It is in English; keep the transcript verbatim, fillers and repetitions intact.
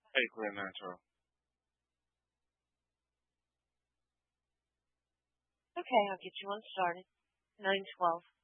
Hey, Clear Natural. Okay, I'll get you one started. nine twelve.